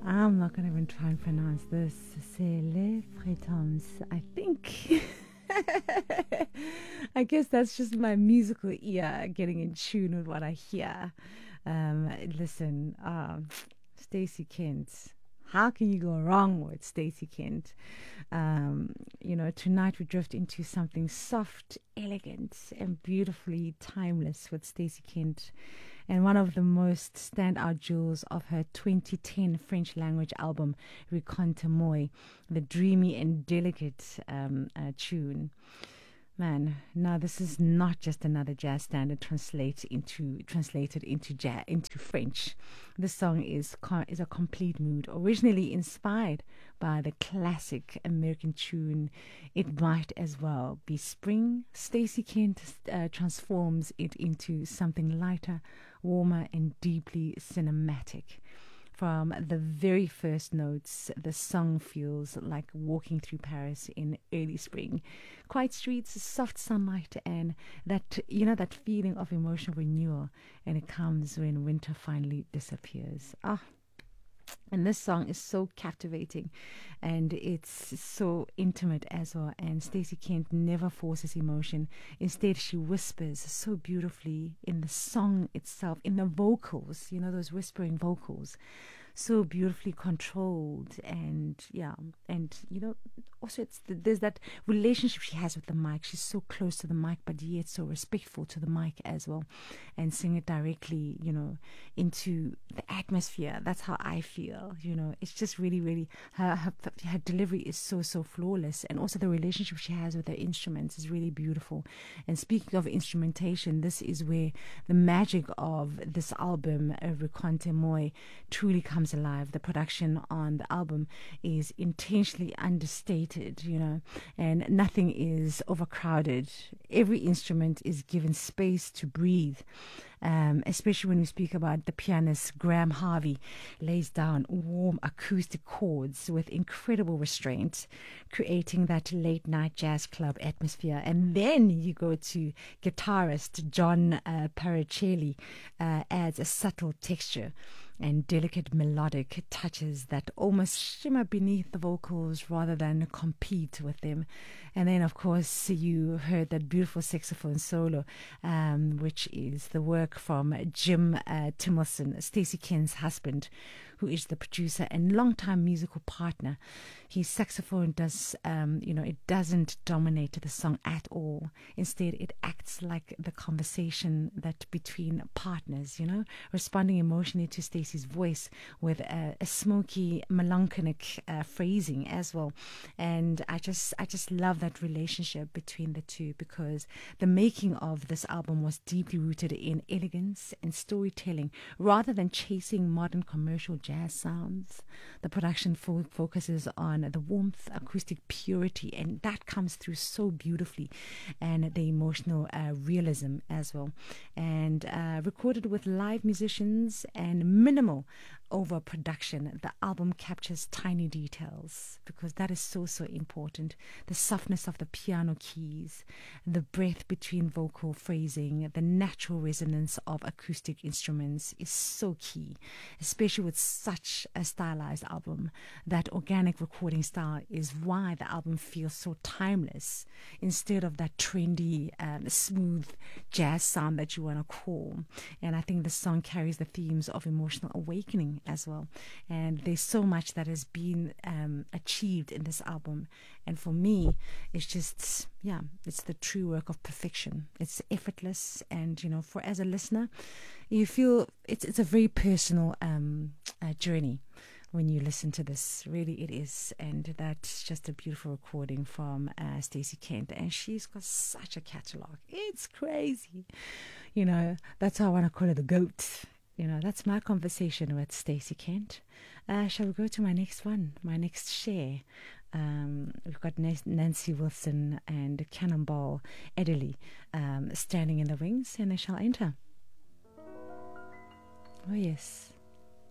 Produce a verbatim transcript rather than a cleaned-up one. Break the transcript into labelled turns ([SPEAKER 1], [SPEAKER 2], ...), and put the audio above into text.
[SPEAKER 1] I'm not going to even try and pronounce this. C'est les frétons, I think. I guess that's just my musical ear getting in tune with what I hear. Um, listen, um, Stacey Kent. How can you go wrong with Stacey Kent? Um, you know, tonight we drift into something soft, elegant, and beautifully timeless with Stacey Kent, and one of the most standout jewels of her twenty ten French language album, Reconte Moi, the dreamy and delicate um, uh, tune. Man, now this is not just another jazz standard translate into translated into jazz into French. This song is co- is a complete mood, originally inspired by the classic American tune "It Might As Well Be Spring." Stacey Kent uh, transforms it into something lighter, warmer, and deeply cinematic. From the very first notes, the song feels like walking through Paris in early spring. Quiet streets, soft sunlight, and that, you know, that feeling of emotional renewal. And it comes when winter finally disappears. Ah, and this song is so captivating and it's so intimate as well. And Stacey Kent never forces emotion. Instead, she whispers so beautifully in the song itself, in the vocals, you know, those whispering vocals. So beautifully controlled. And yeah, and you know, also it's the, there's that relationship she has with the mic. She's so close to the mic, but yet so respectful to the mic as well. And sing it directly, you know, into the atmosphere. That's how I feel. You know, it's just really, really her, her her delivery is so so flawless, and also the relationship she has with her instruments is really beautiful. And speaking of instrumentation, this is where the magic of this album, uh, Reconte Moi, truly comes alive. The production on the album is intentionally understated, you know, and nothing is overcrowded. Every instrument is given space to breathe. Um, especially when we speak about the pianist Graham Harvey lays down warm acoustic chords with incredible restraint, creating that late night jazz club atmosphere. And then you go to guitarist John uh, Paracelli, uh, adds a subtle texture and delicate melodic touches that almost shimmer beneath the vocals rather than compete with them. And then, of course, you heard that beautiful saxophone solo, um, which is the work from Jim uh, Timmelson, Stacey Kent's husband, who is the producer and longtime musical partner. His saxophone does, um, you know, it doesn't dominate the song at all. Instead, it acts like the conversation that between partners, you know, responding emotionally to Stacey's voice with a, a smoky, melancholic uh, phrasing as well. And I just, I just love that relationship between the two, because the making of this album was deeply rooted in elegance and storytelling rather than chasing modern commercial jazz sounds. The production fo- focuses on the warmth, acoustic purity, and that comes through so beautifully, and the emotional uh, realism as well. And uh, recorded with live musicians and minimal overproduction, the album captures tiny details, because that is so, so important. The softness of the piano keys, the breath between vocal phrasing, the natural resonance of acoustic instruments is so key, especially with such a stylized album. That organic recording style is why the album feels so timeless, instead of that trendy, um, smooth jazz sound that you want to call. And I think the song carries the themes of emotional awakening as well. And there's so much that has been um, achieved in this album. And for me, it's just, yeah, it's the true work of perfection. It's effortless. And, you know, for as a listener, you feel it's, it's a very personal um, uh, journey when you listen to this. Really it is. And that's just a beautiful recording from uh, Stacey Kent, and she's got such a catalogue. It's crazy, you know. That's how I want to call her, the GOAT. You know, that's my conversation with Stacey Kent. Uh, shall we go to my next one, my next share? Um, we've got Nancy Wilson and Cannonball Adderley um, standing in the wings, and they shall enter. Oh yes.